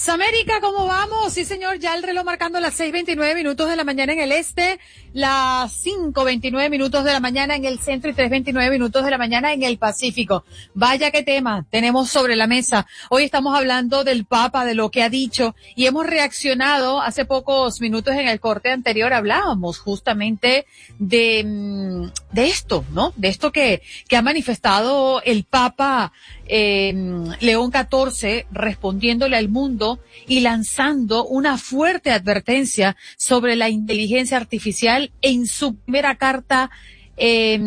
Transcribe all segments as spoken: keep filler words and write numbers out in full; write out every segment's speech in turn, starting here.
días, América, ¿cómo vamos? Sí, señor, ya el reloj marcando las seis veintinueve minutos de la mañana en el este, las cinco veintinueve minutos de la mañana en el centro y tres veintinueve minutos de la mañana en el Pacífico. Vaya qué tema tenemos sobre la mesa. Hoy estamos hablando del Papa, de lo que ha dicho, y hemos reaccionado hace pocos minutos en el corte anterior, hablábamos justamente de, de esto, ¿no? De esto que, que ha manifestado el Papa Eh, León catorce, respondiéndole al mundo y lanzando una fuerte advertencia sobre la inteligencia artificial en su primera carta, eh,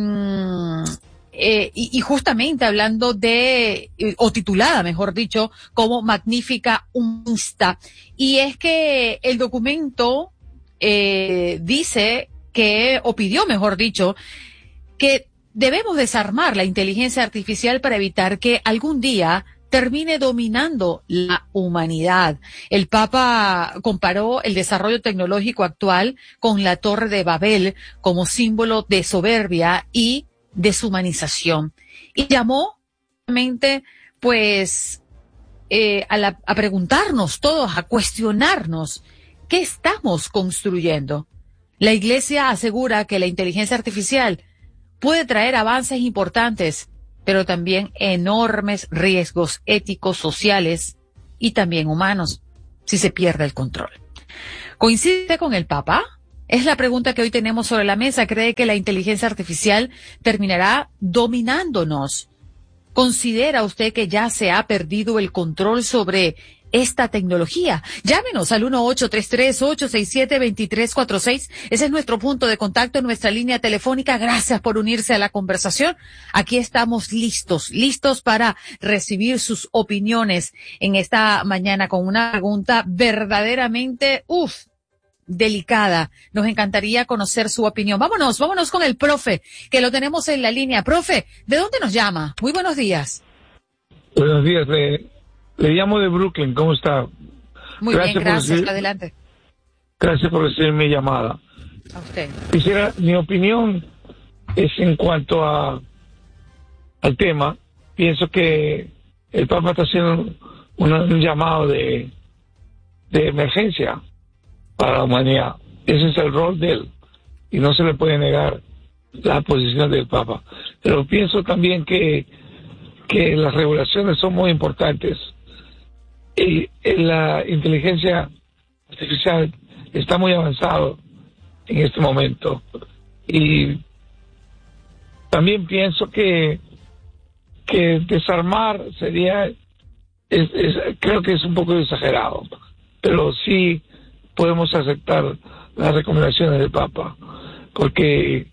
eh, y, y justamente hablando de, o titulada, mejor dicho, como Magnífica Humanista. Y es que el documento eh, dice que, o pidió, mejor dicho, que debemos desarmar la inteligencia artificial para evitar que algún día termine dominando la humanidad. El Papa comparó el desarrollo tecnológico actual con la Torre de Babel como símbolo de soberbia y deshumanización. Y llamó, realmente, pues, eh, a, la, a preguntarnos todos, a cuestionarnos, ¿qué estamos construyendo? La Iglesia asegura que la inteligencia artificial puede traer avances importantes, pero también enormes riesgos éticos, sociales y también humanos, si se pierde el control. ¿Coincide con el Papa? Es la pregunta que hoy tenemos sobre la mesa. ¿Cree que la inteligencia artificial terminará dominándonos? ¿Considera usted que ya se ha perdido el control sobre esta tecnología? Llámenos al uno ocho tres tres, ocho seis siete, dos tres cuatro seis. Ese es nuestro punto de contacto en nuestra línea telefónica. Gracias por unirse a la conversación. Aquí estamos listos, listos para recibir sus opiniones en esta mañana con una pregunta verdaderamente, uff, delicada. Nos encantaría conocer su opinión. Vámonos, vámonos con el profe, que lo tenemos en la línea. Profe, ¿de dónde nos llama? Muy buenos días. Buenos días, eh. Le llamo de Brooklyn, ¿cómo está? Muy gracias bien, gracias. Recibir, Adelante. Gracias por recibir mi llamada. A usted. Quisiera, mi opinión es en cuanto a al tema. Pienso que el Papa está haciendo un, un llamado de, de emergencia para la humanidad. Ese es el rol de él y no se le puede negar la posición del Papa. Pero pienso también que, que las regulaciones son muy importantes. Y la inteligencia artificial está muy avanzado en este momento y también pienso que que desarmar sería es, es, creo que es un poco exagerado, pero sí podemos aceptar las recomendaciones del Papa porque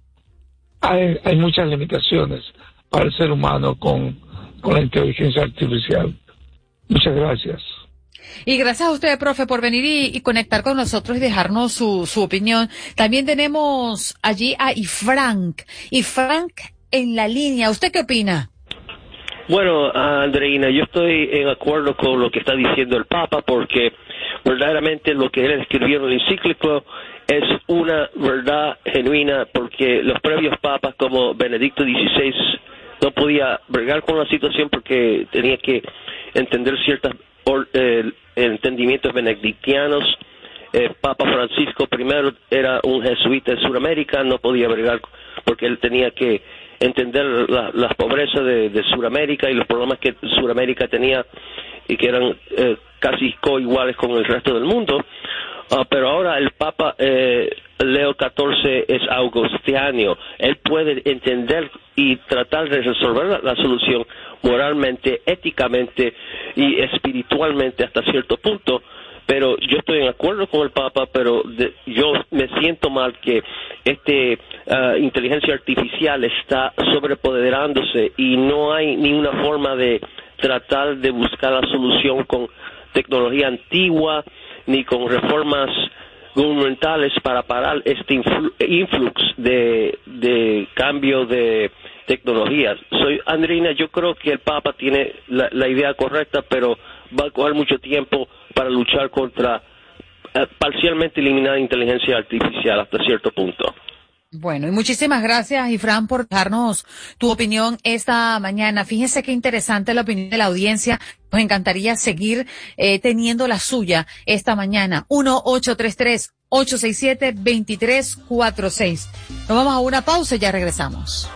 hay, hay muchas limitaciones para el ser humano con, con la inteligencia artificial. Muchas gracias. Y gracias a usted, profe, por venir y, y conectar con nosotros y dejarnos su, su opinión. También tenemos allí a Ifrank. Ifrank en la línea. ¿Usted qué opina? Bueno, Andreina, yo estoy en acuerdo con lo que está diciendo el Papa porque verdaderamente lo que él escribió en el encíclico es una verdad genuina porque los previos papas como Benedicto dieciséis no podía bregar con la situación porque tenía que entender ciertos eh, entendimientos benedictianos. Eh, Papa Francisco primero era un jesuita de Sudamérica, no podía bregar porque él tenía que entender la, la pobreza de, de Sudamérica y los problemas que Sudamérica tenía y que eran eh, casi coiguales con el resto del mundo. Uh, pero ahora el Papa eh, Leo catorce es augustiniano. Él puede entender y tratar de resolver la, la solución moralmente, éticamente y espiritualmente hasta cierto punto. Pero yo estoy en acuerdo con el Papa, pero de, yo me siento mal que este uh, inteligencia artificial está sobrepoderándose y no hay ninguna forma de tratar de buscar la solución con tecnología antigua ni con reformas gubernamentales para parar este influ influx de, de cambio de tecnologías. Soy Andreina, yo creo que el Papa tiene la, la idea correcta, pero va a coger mucho tiempo para luchar contra uh, parcialmente eliminar inteligencia artificial hasta cierto punto. Bueno, y muchísimas gracias, Ifrán, por darnos tu opinión esta mañana. Fíjense qué interesante la opinión de la audiencia. Nos encantaría seguir eh, teniendo la suya esta mañana. uno ocho tres tres, ocho seis siete, dos tres cuatro seis. Nos vamos a una pausa y ya regresamos.